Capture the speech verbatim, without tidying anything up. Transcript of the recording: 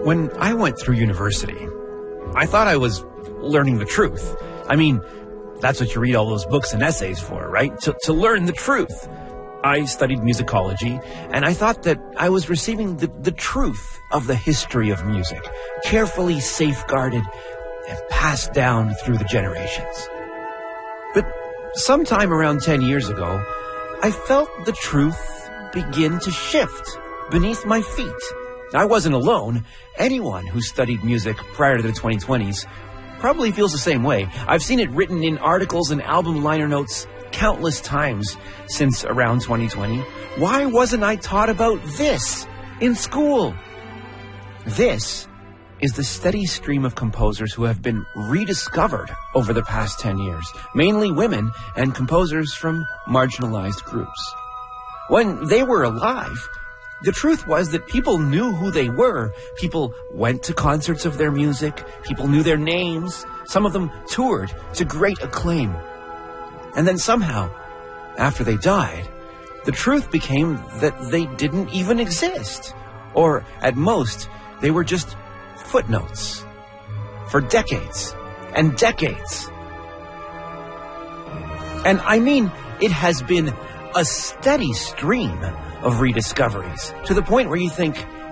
When I went through university, I thought I was learning the truth. I mean, that's what you read all those books and essays for, right? To, to learn the truth. I studied musicology, and I thought that I was receiving the, the truth of the history of music, carefully safeguarded and passed down through the generations. But sometime around ten years ago, I felt the truth begin to shift beneath my feet. I wasn't alone. Anyone who studied music prior to the twenty twenties probably feels the same way. I've seen it written in articles and album liner notes countless times since around twenty twenty. Why wasn't I taught about this in school? This is the steady stream of composers who have been rediscovered over the past ten years, mainly women and composers from marginalized groups. When they were alive, the truth was that people knew who they were. People went to concerts of their music. People knew their names. Some of them toured to great acclaim. And then somehow, after they died, the truth became that they didn't even exist. Or, at most, they were just footnotes for decades and decades. And I mean, it has been a steady stream of rediscoveries, to the point where you think,